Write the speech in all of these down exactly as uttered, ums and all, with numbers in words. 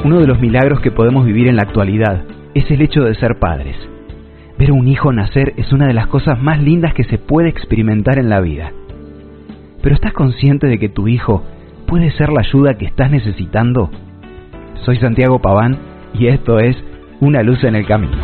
Uno de los milagros que podemos vivir en la actualidad es el hecho de ser padres. Ver a un hijo nacer es una de las cosas más lindas que se puede experimentar en la vida. ¿Pero estás consciente de que tu hijo puede ser la ayuda que estás necesitando? Soy Santiago Paván y esto es Una Luz en el Camino.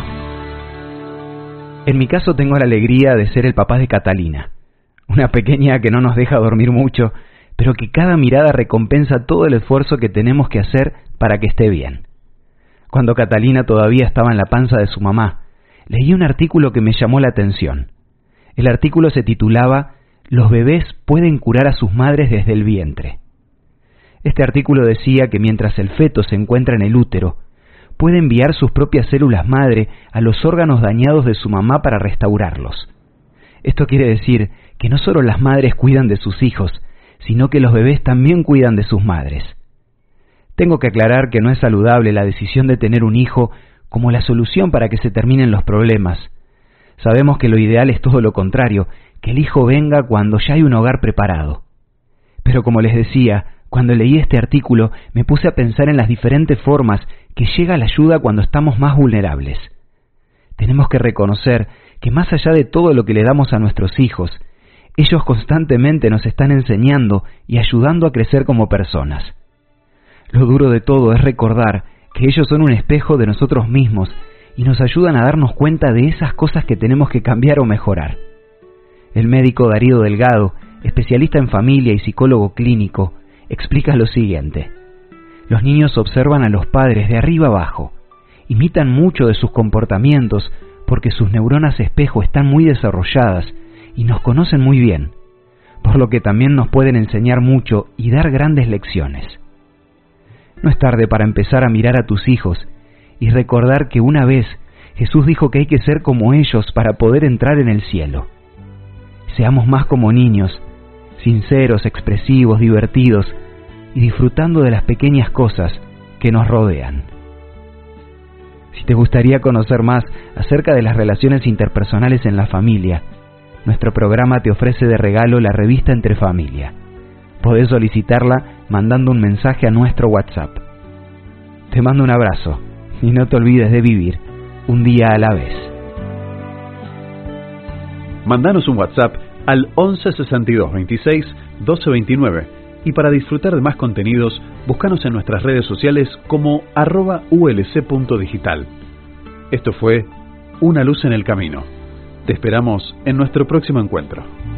En mi caso tengo la alegría de ser el papá de Catalina, una pequeña que no nos deja dormir mucho, pero que cada mirada recompensa todo el esfuerzo que tenemos que hacer para que esté bien. Cuando Catalina todavía estaba en la panza de su mamá, leí un artículo que me llamó la atención. El artículo se titulaba «Los bebés pueden curar a sus madres desde el vientre». Este artículo decía que mientras el feto se encuentra en el útero, puede enviar sus propias células madre a los órganos dañados de su mamá para restaurarlos. Esto quiere decir que no solo las madres cuidan de sus hijos, sino que los bebés también cuidan de sus madres. Tengo que aclarar que no es saludable la decisión de tener un hijo como la solución para que se terminen los problemas. Sabemos que lo ideal es todo lo contrario, que el hijo venga cuando ya hay un hogar preparado. Pero como les decía, cuando leí este artículo me puse a pensar en las diferentes formas que llega la ayuda cuando estamos más vulnerables. Tenemos que reconocer que más allá de todo lo que le damos a nuestros hijos, ellos constantemente nos están enseñando y ayudando a crecer como personas. Lo duro de todo es recordar que ellos son un espejo de nosotros mismos y nos ayudan a darnos cuenta de esas cosas que tenemos que cambiar o mejorar. El médico Darío Delgado, especialista en familia y psicólogo clínico, explica lo siguiente. Los niños observan a los padres de arriba abajo, imitan mucho de sus comportamientos porque sus neuronas espejo están muy desarrolladas y nos conocen muy bien, por lo que también nos pueden enseñar mucho y dar grandes lecciones. No es tarde para empezar a mirar a tus hijos y recordar que una vez Jesús dijo que hay que ser como ellos para poder entrar en el cielo. Seamos más como niños, sinceros, expresivos, divertidos y disfrutando de las pequeñas cosas que nos rodean. Si te gustaría conocer más acerca de las relaciones interpersonales en la familia, nuestro programa te ofrece de regalo la revista Entre Familia. Podés solicitarla mandando un mensaje a nuestro WhatsApp. Te mando un abrazo y no te olvides de vivir un día a la vez. Mandanos un WhatsApp al once sesenta y dos veintiséis doce veintinueve y para disfrutar de más contenidos, búscanos en nuestras redes sociales como arroba ulc.digital. Esto fue Una Luz en el Camino. Te esperamos en nuestro próximo encuentro.